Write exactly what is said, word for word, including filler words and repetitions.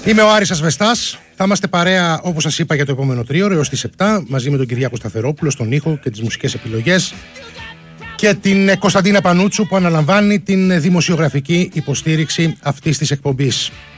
Είμαι ο Άρης Ασβεστάς. Θα είμαστε παρέα, όπως σας είπα, για το επόμενο τρίωρο έως τις επτά, μαζί με τον Κυριάκο Σταθερόπουλο στον ήχο και τις μουσικές επιλογές και την Κωνσταντίνα Πανούτσου που αναλαμβάνει την δημοσιογραφική υποστήριξη αυτής της εκπομπής.